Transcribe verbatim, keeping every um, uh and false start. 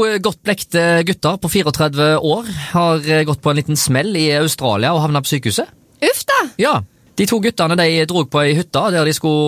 godt blekte gutter på trettini år har gått på en liten smell i Australia og havnet på sykehuset. Uff da! Ja, de to guttene de drog på ei hytta der de skulle